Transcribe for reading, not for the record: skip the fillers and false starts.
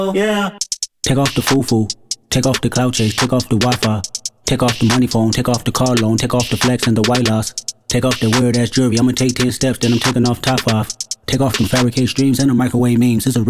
Yeah. Take off the foo-foo, take off the cloud chase, take off the Wi-Fi, take off the money phone, take off the car loan, take off the flex and the white loss, take off that weird ass jewelry. I'ma take 10 steps, then I'm taking off top off. Take off them fabricated streams and the microwave memes. It's a